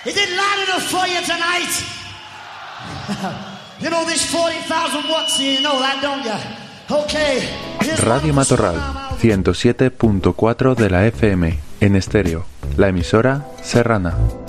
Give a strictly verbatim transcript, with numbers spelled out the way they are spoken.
Is it loud enough for you tonight? You know this forty thousand watts, you know that, don't you? Okay. Radio Matorral, ciento siete punto cuatro de la F M, en estéreo, la emisora serrana.